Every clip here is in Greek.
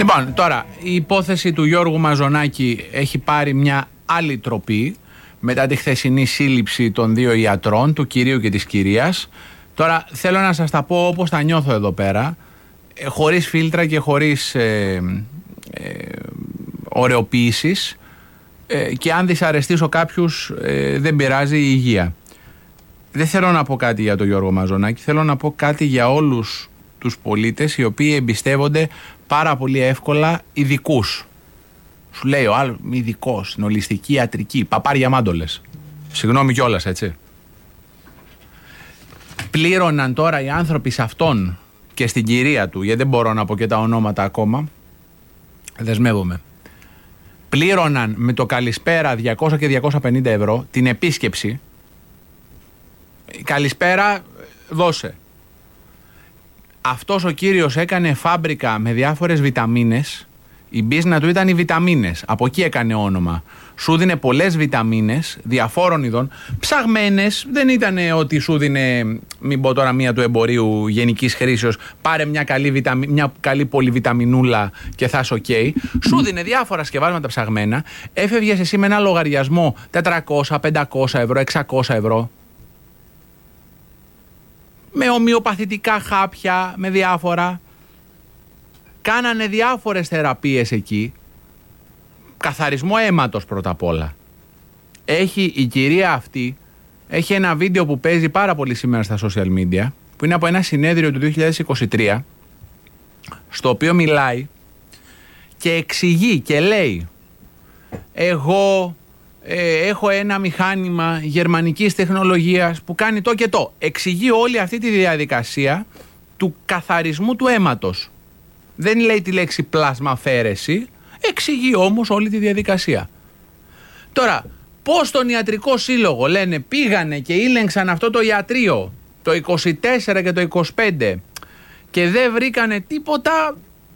Λοιπόν, τώρα η υπόθεση του Γιώργου Μαζονάκη έχει πάρει μια άλλη τροπή μετά τη χθεσινή σύλληψη των δύο ιατρών, του κυρίου και της κυρίας. Τώρα θέλω να σας τα πω όπως τα νιώθω εδώ πέρα, χωρίς φίλτρα και χωρίς ωρεοποίησεις, και αν δυσαρεστήσω κάποιους δεν πειράζει, η υγεία. Δεν θέλω να πω κάτι για τον Γιώργο Μαζονάκη, θέλω να πω κάτι για όλους τους πολίτες οι οποίοι εμπιστεύονται πάρα πολύ εύκολα ειδικούς. Σου λέει ο άλλος ειδικός, στην ολιστική ιατρική, παπάρια μάντολες. Συγγνώμη κιόλας, έτσι. Πλήρωναν τώρα οι άνθρωποι σε αυτόν και στην κυρία του, γιατί δεν μπορώ να πω και τα ονόματα ακόμα, δεσμεύομαι. Πλήρωναν με το καλησπέρα 200 και 250 ευρώ την επίσκεψη. Καλησπέρα, δώσε. Αυτός ο κύριος έκανε φάμπρικα με διάφορες βιταμίνες. Η μπίζνα του ήταν οι βιταμίνες. Από εκεί έκανε όνομα. Σου δίνε πολλές βιταμίνες διαφόρων ειδών. Ψαγμένες. Δεν ήταν ότι σου δίνε, μην πω τώρα μία του εμπορίου γενικής χρήσεως, πάρε μια καλή πολυβιταμινούλα και θα είσαι ok. Σου δίνε διάφορα σκευάσματα ψαγμένα. Έφευγες εσύ με ένα λογαριασμό 400, 500 ευρώ, 600 ευρώ. Με ομοιοπαθητικά χάπια, με διάφορα. Κάνανε διάφορες θεραπείες εκεί. Καθαρισμό αίματος πρώτα απ' όλα. Έχει η κυρία αυτή, έχει ένα βίντεο που παίζει πάρα πολύ σήμερα στα social media, που είναι από ένα συνέδριο του 2023, στο οποίο μιλάει και εξηγεί και λέει: εγώ έχω ένα μηχάνημα γερμανικής τεχνολογίας που κάνει το και το. Εξηγεί όλη αυτή τη διαδικασία του καθαρισμού του αίματος. Δεν λέει τη λέξη πλάσμα αφαίρεση, εξηγεί όμως όλη τη διαδικασία. Τώρα, πώς στον ιατρικό σύλλογο λένε πήγανε και ήλεγξαν αυτό το ιατρείο το 24 και το 25 και δεν βρήκανε τίποτα,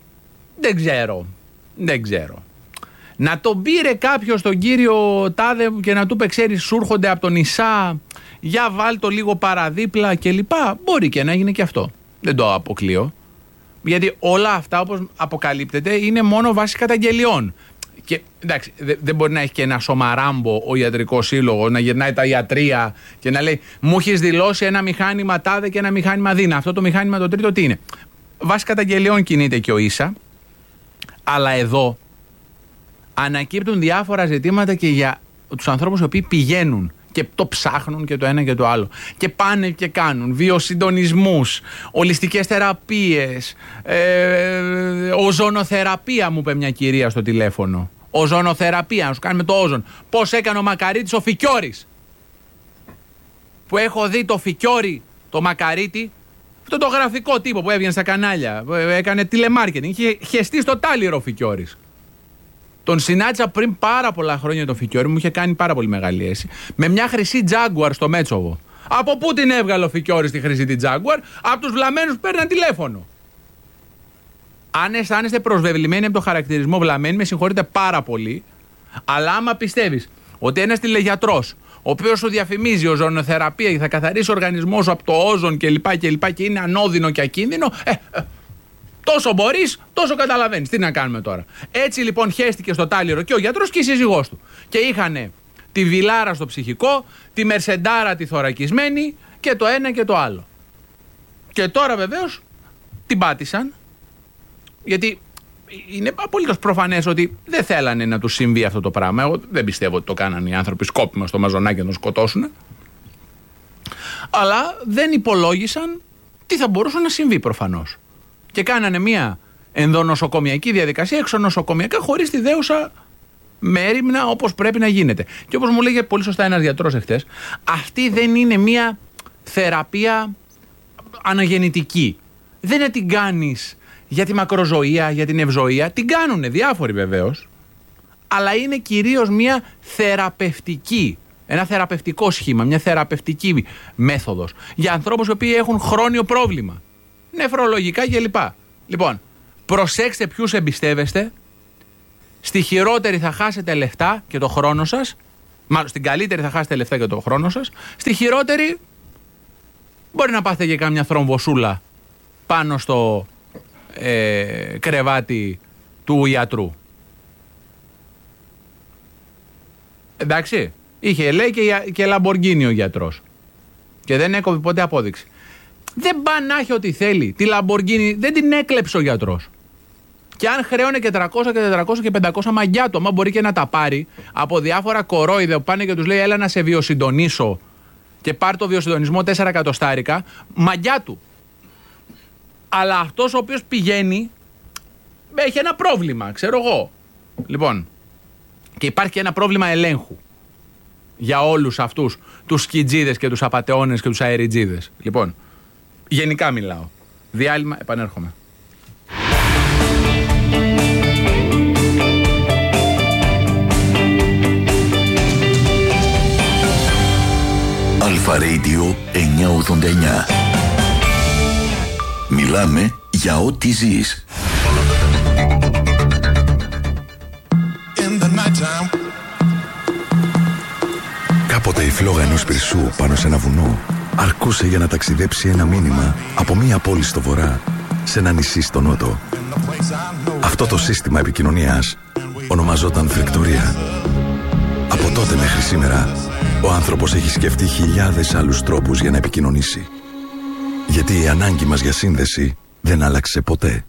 δεν ξέρω. Να τον πήρε κάποιος τον κύριο Τάδε και να του είπε, ξέρεις, σου έρχονται από τον Ισά, για βάλ το λίγο παραδίπλα κλπ. Μπορεί και να έγινε και αυτό. Δεν το αποκλείω. Γιατί όλα αυτά, όπως αποκαλύπτεται, είναι μόνο βάση καταγγελιών. Και εντάξει, δεν μπορεί να έχει και ένα σωμαράμπο ο ιατρικός σύλλογος, να γυρνάει τα ιατρεία και να λέει: μου έχεις δηλώσει ένα μηχάνημα Τάδε και ένα μηχάνημα Δίνα. Αυτό το μηχάνημα το τρίτο τι είναι? Βάση καταγγελιών κινείται και ο Ίσα. Αλλά εδώ ανακύπτουν διάφορα ζητήματα και για τους ανθρώπους οι οποίοι πηγαίνουν και το ψάχνουν και το ένα και το άλλο. Και πάνε και κάνουν βιοσυντονισμούς, ολιστικές θεραπείες, οζονοθεραπεία, μου είπε μια κυρία στο τηλέφωνο. Οζονοθεραπεία, να σου κάνουμε το όζον. Πώς έκανε ο Μακαρίτης ο Φικιώρης. Που έχω δει το Φικιώρη, το Μακαρίτη, αυτό το γραφικό τύπο που έβγαινε στα κανάλια, έκανε τηλεμάρκετινγκ, είχε χεστεί στο τάλιρο ο Φικιώρης. Τον συνάντησα πριν πάρα πολλά χρόνια τον Φικιώρη, μου είχε κάνει πάρα πολύ μεγάλη αίσθηση, με μια χρυσή Jaguar στο Μέτσοβο. Από πού την έβγαλε ο Φικιώρης τη χρυσή τη Jaguar? Από τους βλαμμένους που παίρναν τηλέφωνο. Αν αισθάνεστε προσβεβλημένοι από το χαρακτηρισμό βλαμμένοι, με συγχωρείτε πάρα πολύ, αλλά άμα πιστεύεις ότι ένας τηλεγιατρός, ο οποίος σου διαφημίζει οζονοθεραπεία και θα καθαρίσει ο οργανισμό σου από το όζον κλπ. Και είναι ανώδυνο και ακίνδυνο, τόσο μπορείς, τόσο καταλαβαίνεις. Τι να κάνουμε τώρα? Έτσι λοιπόν χέστηκε στο τάλιρο και ο γιατρός και η σύζυγός του. Και είχανε τη βιλάρα στο ψυχικό, τη μερσεντάρα τη θωρακισμένη και το ένα και το άλλο. Και τώρα βεβαίως την πάτησαν, γιατί είναι απολύτως προφανές ότι δεν θέλανε να τους συμβεί αυτό το πράγμα. Εγώ δεν πιστεύω ότι το κάνανε οι άνθρωποι σκόπιμα στο Μαζονάκη να τον σκοτώσουν. Αλλά δεν υπολόγισαν τι θα μπορούσε να συμβεί προφανώς. Και κάνανε μια ενδονοσοκομιακή διαδικασία, εξονοσοκομιακά, χωρίς τη δέουσα μέριμνα όπως πρέπει να γίνεται. Και όπως μου λέγε πολύ σωστά ένας γιατρός εχθές, αυτή δεν είναι μια θεραπεία αναγεννητική. Δεν είναι την κάνεις για τη μακροζωία, για την ευζωία. Την κάνουνε διάφοροι βεβαίως, αλλά είναι κυρίως μια θεραπευτική, ένα θεραπευτικό σχήμα, μια θεραπευτική μέθοδος για ανθρώπους οι οποίοι έχουν χρόνιο πρόβλημα, νεφρολογικά κλπ. Λοιπόν, προσέξτε ποιους εμπιστεύεστε. Στη χειρότερη θα χάσετε λεφτά και το χρόνο σας. Μάλλον στην καλύτερη θα χάσετε λεφτά και το χρόνο σας. Στη χειρότερη μπορεί να πάθετε και κάμια θρομβοσούλα πάνω στο κρεβάτι του ιατρού. Εντάξει, είχε λέει και Λαμποργκίνι ο γιατρός. Και δεν έκοβε ποτέ απόδειξη. Δεν πάει να έχει ό,τι θέλει. Τη Λαμποργκίνι δεν την έκλεψε ο γιατρός. Και αν χρέωνε και 300 και 400 και 500 μαγιά του, άμα μπορεί και να τα πάρει από διάφορα κορόιδε που πάνε και τους λέει έλα να σε βιοσυντονίσω και πάρει το βιοσυντονισμό 4 εκατοστάρικα, μαγιά του. Αλλά αυτός ο οποίος πηγαίνει έχει ένα πρόβλημα, ξέρω εγώ. Λοιπόν, και υπάρχει και ένα πρόβλημα ελέγχου για όλους αυτούς τους σκιτζίδες και τους απατεώνες και τους αεριτζίδες. Λοιπόν, γενικά μιλάω. Διάλειμμα, επανέρχομαι. Αλφα Radio 989. Μιλάμε για ό,τι ζεις. Κάποτε η φλόγα ενός πυρσού πάνω σε ένα βουνό αρκούσε για να ταξιδέψει ένα μήνυμα από μία πόλη στο βορρά σε ένα νησί στο νότο. Αυτό το σύστημα επικοινωνίας ονομαζόταν φρεκτορία. Από τότε μέχρι σήμερα ο άνθρωπος έχει σκεφτεί χιλιάδες άλλους τρόπους για να επικοινωνήσει. Γιατί η ανάγκη μας για σύνδεση δεν άλλαξε ποτέ.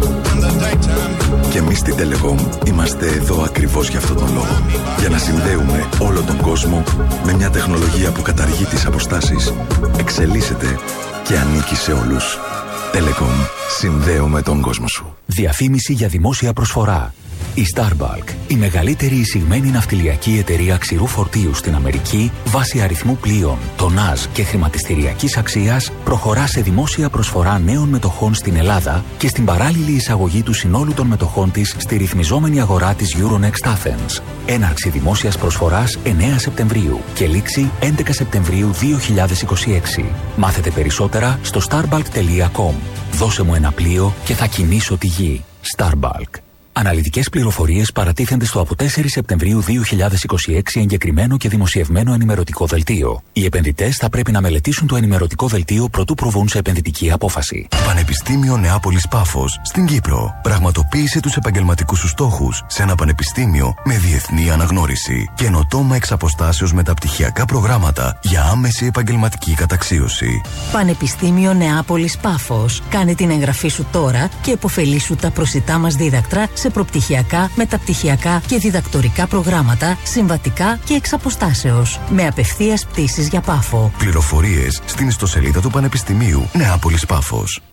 Και εμείς στην Telecom είμαστε εδώ ακριβώς για αυτόν τον λόγο. Για να συνδέουμε όλο τον κόσμο με μια τεχνολογία που καταργεί τις αποστάσεις, εξελίσσεται και ανήκει σε όλους. Telecom. Συνδέουμε τον κόσμο σου. Διαφήμιση για δημόσια προσφορά. Η Starbulk, η μεγαλύτερη εισηγμένη ναυτιλιακή εταιρεία ξηρού φορτίου στην Αμερική, βάσει αριθμού πλοίων, τονάζ και χρηματιστηριακής αξίας, προχωρά σε δημόσια προσφορά νέων μετοχών στην Ελλάδα και στην παράλληλη εισαγωγή του συνόλου των μετοχών της στη ρυθμιζόμενη αγορά της Euronext Athens. Έναρξη δημόσιας προσφοράς 9 Σεπτεμβρίου και λήξη 11 Σεπτεμβρίου 2026. Μάθετε περισσότερα στο starbulk.com. Δώσε μου ένα πλοίο και θα κινήσω τη γη. Starbulk. Αναλυτικές πληροφορίες παρατίθενται στο από 4 Σεπτεμβρίου 2026 εγκεκριμένο και δημοσιευμένο ενημερωτικό δελτίο. Οι επενδυτές θα πρέπει να μελετήσουν το ενημερωτικό δελτίο προτού προβούν σε επενδυτική απόφαση. Πανεπιστήμιο Νεάπολης Πάφος στην Κύπρο. Πραγματοποίησε τους επαγγελματικούς σου στόχους σε ένα πανεπιστήμιο με διεθνή αναγνώριση. Καινοτόμα εξ αποστάσεως μεταπτυχιακά προγράμματα για άμεση επαγγελματική καταξίωση. Πανεπιστήμιο Νεάπολης Πάφος. Κάνε την εγγραφή σου τώρα και επωφελήσου τα προσιτά μας δίδακτρα σε προπτυχιακά, μεταπτυχιακά και διδακτορικά προγράμματα, συμβατικά και εξ αποστάσεως. Με απευθείας πτήσεις για Πάφο. Πληροφορίες στην ιστοσελίδα του Πανεπιστημίου Νεάπολης Πάφος.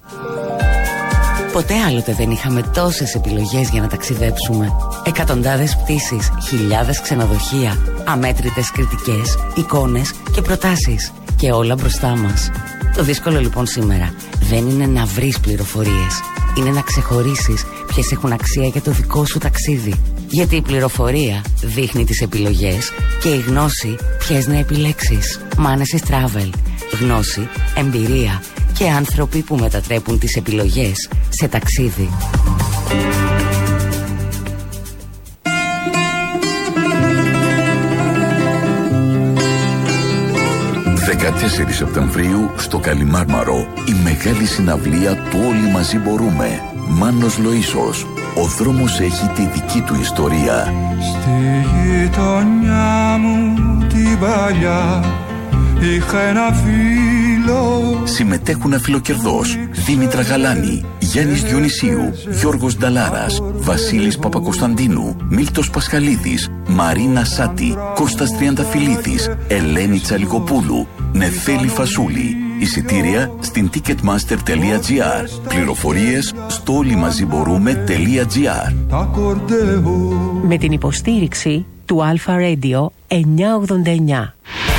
Ποτέ άλλοτε δεν είχαμε τόσες επιλογές για να ταξιδέψουμε. Εκατοντάδες πτήσεις, χιλιάδες ξενοδοχεία, αμέτρητες κριτικές, εικόνες και προτάσεις. Και όλα μπροστά μας. Το δύσκολο λοιπόν σήμερα δεν είναι να βρεις πληροφορίες. Είναι να ξεχωρίσεις ποιες έχουν αξία για το δικό σου ταξίδι. Γιατί η πληροφορία δείχνει τις επιλογές και η γνώση ποιες να επιλέξεις. Manesis Travel. Γνώση, εμπειρία και άνθρωποι που μετατρέπουν τις επιλογές σε ταξίδι. 14 Σεπτεμβρίου στο Καλιμάρμαρο η μεγάλη συναυλία του Όλοι Μαζί Μπορούμε. Μάνος Λοΐσος. Ο δρόμος έχει τη δική του ιστορία. Στη γειτονιά μου την παλιά είχα ένα φίλο. Συμμετέχουν αφιλοκερδός Δήμητρα Γαλάνη, Γιάννης Διονυσίου, Γιώργος Νταλάρας, Βασίλης Παπακοσταντίνου, Μίλτος Πασχαλίδης, Μαρίνα Σάτη, Κώστας Τριανταφυλλίδης, Ελένη Τσαλικοπούλου, Νεφέλη Φασούλη. Εισιτήρια στην ticketmaster.gr. Πληροφορίες στο όλοιμαζιμπορούμε.gr. Με την υποστήριξη του Αλφα Radio 989.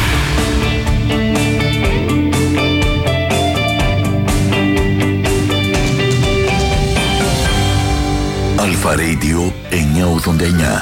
Αλφα Radio 989.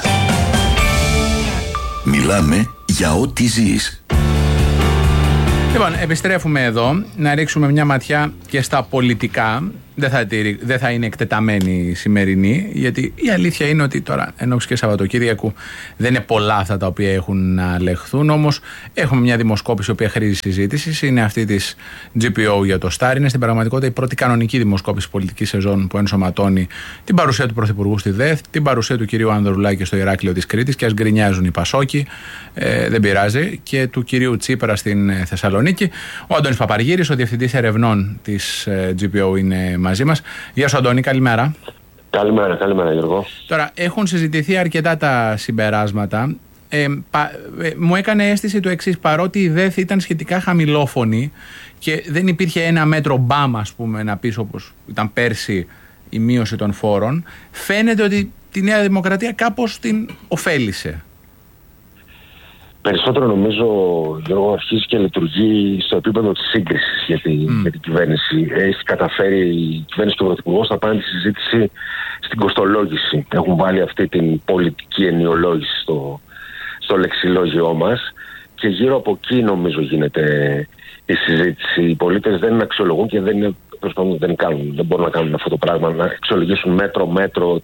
Μιλάμε για ό,τι ζεις. Λοιπόν, επιστρέφουμε εδώ να ρίξουμε μια ματιά και στα πολιτικά. δεν θα είναι εκτεταμένη η σημερινή, γιατί η αλήθεια είναι ότι τώρα ενόψει και Σαββατοκύριακου δεν είναι πολλά αυτά τα οποία έχουν να λεχθούν. Όμως έχουμε μια δημοσκόπηση η οποία χρήζει συζήτηση. Είναι αυτή της GPO για το Στάρ. Είναι στην πραγματικότητα η πρώτη κανονική δημοσκόπηση πολιτική σεζόν που ενσωματώνει την παρουσία του Πρωθυπουργού στη ΔΕΘ, την παρουσία του κυρίου Ανδρουλάκη στο Ηράκλειο της Κρήτης, και ας γκρινιάζουν οι Πασόκοι, δεν πειράζει, και του κυρίου Τσίπρα στην Θεσσαλονίκη. Ο Αντώνης Παπαργύρης, ο διευθυντής ερευνών της GPO, είναι μαζί μας. Γεια σου, Αντώνη, καλημέρα. Καλημέρα Γιώργο. Τώρα, έχουν συζητηθεί αρκετά τα συμπεράσματα. Μου έκανε αίσθηση το εξής: παρότι η ΔΕΘ ήταν σχετικά χαμηλόφωνη και δεν υπήρχε ένα μέτρο μπαμ, ας πούμε, να πεις, όπως ήταν πέρσι η μείωση των φόρων, φαίνεται ότι τη Νέα Δημοκρατία κάπως την ωφέλησε. Περισσότερο νομίζω, Γιώργο, αρχίζει και λειτουργεί στο επίπεδο της σύγκρισης για την κυβέρνηση. Έχει καταφέρει η κυβέρνηση και ο Πρωθυπουργός να πάνε τη συζήτηση στην κοστολόγηση. Έχουν βάλει αυτή την πολιτική ενιολόγηση στο λεξιλόγιό μας και γύρω από εκεί νομίζω γίνεται η συζήτηση. Οι πολίτες δεν αξιολογούν και δεν μπορούν να κάνουν αυτό το πράγμα, να αξιολογήσουν μέτρο-μέτρο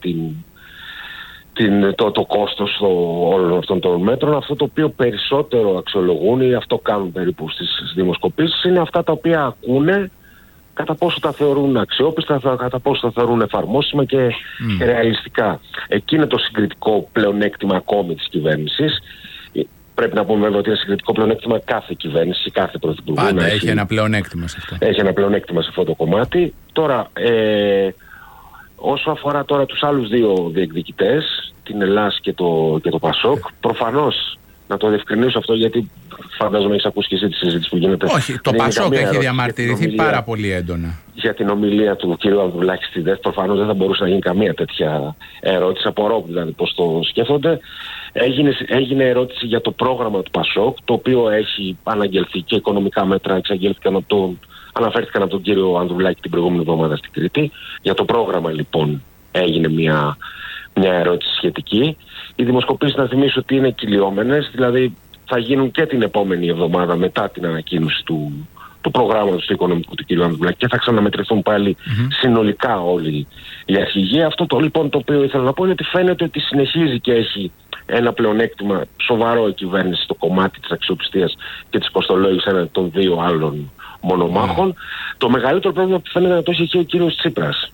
το κόστος όλων αυτών των μέτρων. Αυτό το οποίο περισσότερο αξιολογούν, ή αυτό κάνουν περίπου στις δημοσκοπήσεις, είναι αυτά τα οποία ακούνε, κατά πόσο τα θεωρούν αξιόπιστα, κατά πόσο τα θεωρούν εφαρμόσιμα και ρεαλιστικά. Εκεί είναι το συγκριτικό πλεονέκτημα ακόμη της κυβέρνησης. Πρέπει να πούμε βέβαια ότι είναι συγκριτικό πλεονέκτημα κάθε κυβέρνηση, κάθε πρωθυπουργού. Πάντα έχει ένα πλεονέκτημα σε αυτό. Έχει ένα πλεονέκτημα σε αυτό το κομμάτι. Τώρα, όσο αφορά τώρα τους άλλους δύο διεκδικητές, την ΕΛΑΣ και το ΠΑΣΟΚ, προφανώς να το διευκρινίσω αυτό, γιατί φαντάζομαι έχεις ακούσει και εσύ τη συζήτηση που γίνεται. Όχι, το ΠΑΣΟΚ έχει διαμαρτυρηθεί πάρα πολύ έντονα για την ομιλία του κ. Ανδρουλάκη στη ΔΕΘ. Προφανώς δεν θα μπορούσε να γίνει καμία τέτοια ερώτηση. Απορώ δηλαδή πώς το σκέφτονται. Έγινε ερώτηση για το πρόγραμμα του ΠΑΣΟΚ, το οποίο έχει αναγγελθεί, και οικονομικά μέτρα αναφέρθηκαν από τον κύριο Ανδρουλάκη την προηγούμενη εβδομάδα στην Κρήτη. Για το πρόγραμμα λοιπόν έγινε μια ερώτηση σχετική. Οι δημοσκοπήσεις, να θυμίσω ότι είναι κυλιόμενες, δηλαδή θα γίνουν και την επόμενη εβδομάδα μετά την ανακοίνωση του προγράμματος του οικονομικού του κ. Ανδρουλάκη και θα ξαναμετρηθούν πάλι συνολικά όλοι οι αρχηγοί. Αυτό λοιπόν το οποίο ήθελα να πω είναι ότι φαίνεται ότι συνεχίζει και έχει ένα πλεονέκτημα σοβαρό η κυβέρνηση στο κομμάτι της αξιοπιστίας και της κοστολόγησης έναντι των δύο άλλων μονομάχων. Το μεγαλύτερο πρόβλημα που φαίνεται να το έχει και ο κύριος Τσίπρας.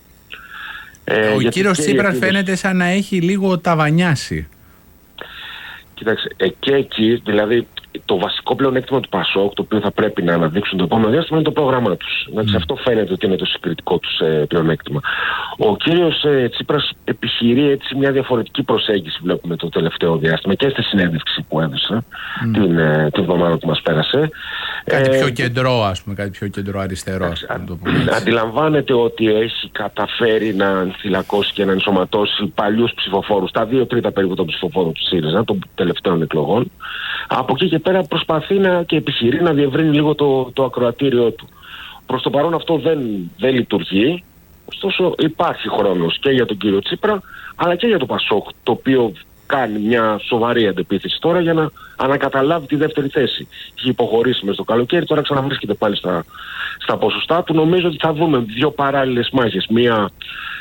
Ο κύριος Τσίπρας φαίνεται σαν να έχει λίγο ταβανιάσει. Κοίταξε, και εκεί δηλαδή το βασικό πλεονέκτημα του ΠΑΣΟΚ, το οποίο θα πρέπει να αναδείξουν το επόμενο διάστημα, είναι το πρόγραμμά τους. Αυτό φαίνεται ότι είναι το συγκριτικό τους πλεονέκτημα. Ο κύριος Τσίπρας επιχειρεί έτσι μια διαφορετική προσέγγιση, βλέπουμε το τελευταίο διάστημα, και στη συνέντευξη που έδωσε την εβδομάδα που μας πέρασε. Κάτι πιο κεντρό, ας πούμε, κάτι πιο κεντρό-αριστερό. Αντιλαμβάνεται ότι έχει καταφέρει να ενθυλακώσει και να ενσωματώσει παλιούς ψηφοφόρους, τα 2/3 περίπου των ψηφοφόρων του ΣΥΡΙΖΑ, των τελευταίων εκλογών. Από εκεί και πέρα προσπαθεί και επιχειρεί να διευρύνει λίγο το ακροατήριό του. Προς το παρόν αυτό δεν λειτουργεί, ωστόσο υπάρχει χρόνος και για τον κύριο Τσίπρα αλλά και για το ΠΑΣΟΚ, το οποίο κάνει μια σοβαρή αντεπίθεση τώρα για να ανακαταλάβει τη δεύτερη θέση. Είχε υποχωρήσει μες στο καλοκαίρι, τώρα ξαναβρίσκεται πάλι στα ποσοστά του. Νομίζω ότι θα δούμε δύο παράλληλες μάχες. Μία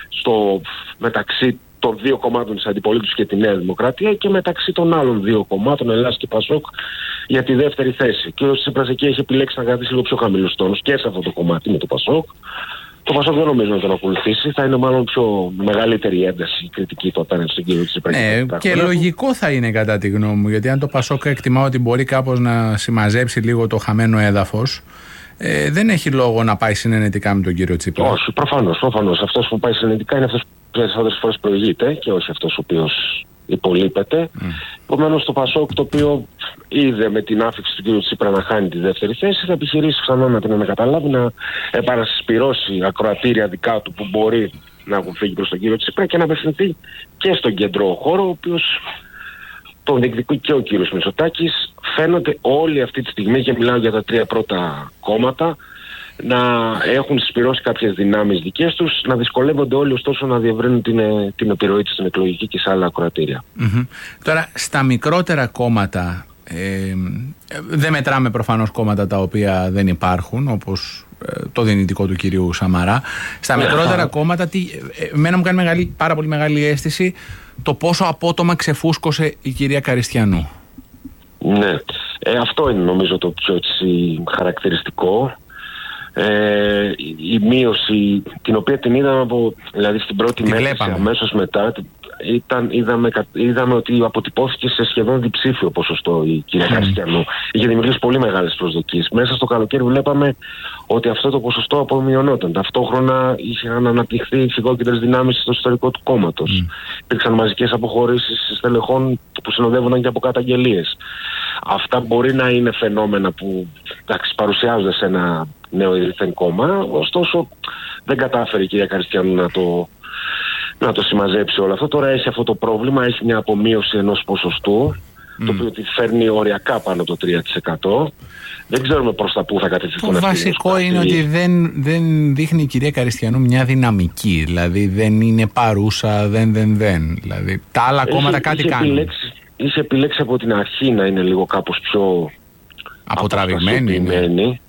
μεταξύ των δύο κομμάτων της αντιπολίτευσης και τη Νέα Δημοκρατία, και μεταξύ των άλλων δύο κομμάτων, ΕΛΑΣ και ΠΑΣΟΚ, για τη δεύτερη θέση. Και ο Τσίπρας εκεί έχει επιλέξει να κρατήσει λίγο πιο χαμηλούς τόνους και σε αυτό το κομμάτι με το ΠΑΣΟΚ. Το ΠΑΣΟΚ δεν νομίζω να τον ακολουθήσει. Θα είναι μάλλον πιο μεγαλύτερη ένταση η κριτική του απέναντι στον κύριο Τσίπρα. Και λογικό θα είναι κατά τη γνώμη μου, γιατί αν το ΠΑΣΟΚ εκτιμά ότι μπορεί κάπως να συμμαζέψει λίγο το χαμένο έδαφος, δεν έχει λόγο να πάει συνενετικά με τον κύριο Τσίπρα. Όχι, προφανώς. Αυτός που πάει συνενετικά είναι αυτός που περισσότερες φορές προηγείται και όχι αυτός ο οποίος υπολείπεται. Επομένως το ΠΑΣΟΚ, το οποίο είδε με την άφηξη του κ. Τσίπρα να χάνει τη δεύτερη θέση, θα επιχειρήσει ξανά να την ανακαταλάβει, να επανασυσπυρώσει ακροατήρια δικά του που μπορεί να έχουν φύγει προς τον κ. Τσίπρα και να απευθυνθεί και στον κεντρό χώρο, ο οποίος τον διεκδικεί και ο κ. Μητσοτάκης. Φαίνονται όλοι αυτή τη στιγμή, και μιλάω για τα τρία πρώτα κόμματα, να έχουν συσπυρώσει κάποιες δυνάμεις δικές τους, να δυσκολεύονται όλοι ωστόσο να διευρύνουν την επιρροή της στην εκλογική και σε άλλα ακροατήρια. Τώρα, στα μικρότερα κόμματα, δεν μετράμε προφανώς κόμματα τα οποία δεν υπάρχουν, όπως το δυνητικό του κυρίου Σαμαρά. Στα μικρότερα κόμματα, εμένα μου κάνει πάρα πολύ μεγάλη αίσθηση το πόσο απότομα ξεφούσκωσε η κυρία Καριστιανού. Ναι, αυτό είναι νομίζω το πιο χαρακτηριστικό. Η μείωση την οποία την είδαμε δηλαδή στην πρώτη μέρα, αμέσως μετά είδαμε ότι αποτυπώθηκε σε σχεδόν διψήφιο ποσοστό η κυρία Καριστιανού. Είχε δημιουργήσει πολύ μεγάλες προσδοκίες. Μέσα στο καλοκαίρι βλέπαμε ότι αυτό το ποσοστό απομειωνόταν. Ταυτόχρονα είχαν αναπτυχθεί οι φυγόκεντρες δυνάμεις στο ιστορικό του κόμματος. Υπήρξαν μαζικές αποχωρήσεις στελεχών που συνοδεύονταν και από καταγγελίες. Αυτά μπορεί να είναι φαινόμενα που παρουσιάζονται σε ένα νέο ιδρυθέν κόμμα, ωστόσο δεν κατάφερε η κυρία Καριστιανού να το συμμαζέψει όλο αυτό. Τώρα έχει αυτό το πρόβλημα, έχει μια απομείωση ενός ποσοστού, το οποίο τη φέρνει οριακά πάνω από το 3%. Δεν ξέρουμε προς τα πού θα κατευθυνθούν. Το βασικό είναι ότι δεν δείχνει η κυρία Καριστιανού μια δυναμική, δηλαδή δεν είναι παρούσα, δεν. Δηλαδή τα άλλα κόμματα κάτι κάνουν. Είχε επιλέξει από την αρχή να είναι λίγο κάπως πιο αποτραβηγμένη.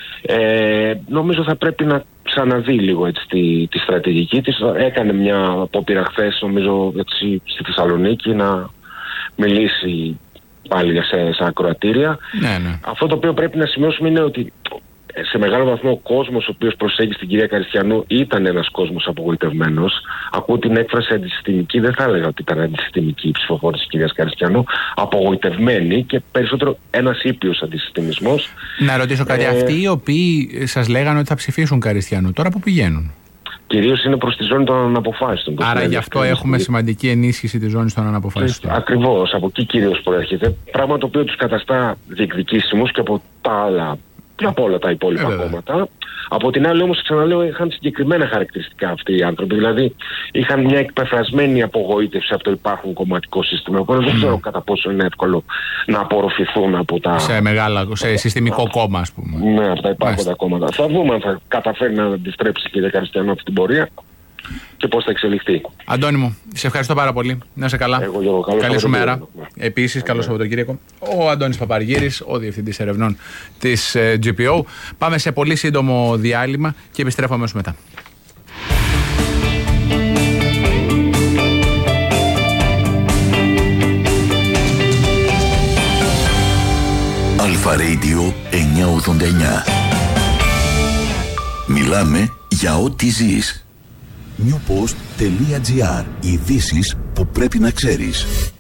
Νομίζω θα πρέπει να ξαναδεί λίγο έτσι, τη στρατηγική της. Έκανε μια απόπειρα χθες, νομίζω, έτσι, στη Θεσσαλονίκη να μιλήσει πάλι σε ακροατήρια. Ναι. Αυτό το οποίο πρέπει να σημειώσουμε είναι ότι σε μεγάλο βαθμό ο κόσμος ο οποίος προσέγγισε την κυρία Καριστιανού ήταν ένας κόσμος απογοητευμένος. Ακούω την έκφραση αντισυστημική, δεν θα έλεγα ότι ήταν αντισυστημική η ψηφοφόρη της κυρίας Καριστιανού. Απογοητευμένη και περισσότερο ένας ήπιος αντισυστημισμός. Να ρωτήσω κάτι, αυτοί οι οποίοι σας λέγανε ότι θα ψηφίσουν Καριστιανού, τώρα που πηγαίνουν? Κυρίως είναι προς τη ζώνη των αναποφάσιστων. Άρα γι' αυτό έχουμε σημαντική ενίσχυση της ζώνης των αναποφάσιστων. Ακριβώς, από εκεί κυρίως προέρχεται. Πράγμα το οποίο τους καταστά διεκδικήσιμους και από από όλα τα υπόλοιπα κόμματα. Από την άλλη όμως, ξαναλέω, είχαν συγκεκριμένα χαρακτηριστικά αυτοί οι άνθρωποι. Δηλαδή είχαν μια εκπεφρασμένη απογοήτευση από το υπάρχον κομματικό σύστημα. Οπότε δεν ξέρω κατά πόσο είναι εύκολο να απορροφηθούν από τα... σε συστημικό κόμμα, ας πούμε. Ναι, από τα υπάρχοντα κόμματα. Θα δούμε αν θα καταφέρει να αντιστρέψει η κυρία Καριστιανού αυτή την πορεία και πώς θα εξελιχθεί. Αντώνη μου, σε ευχαριστώ πάρα πολύ. Να είσαι καλά. Καλή σου μέρα. Επίσης, καλό Σαββατοκύριακο. Ο Αντώνης Παπαργύρης, ο Διευθυντής Ερευνών της GPO. Πάμε σε πολύ σύντομο διάλειμμα και επιστρέφω αμέσως μετά. Αλφα Radio 989. Μιλάμε για ό,τι ζεις. newpost.gr. Ειδήσεις που πρέπει να ξέρεις.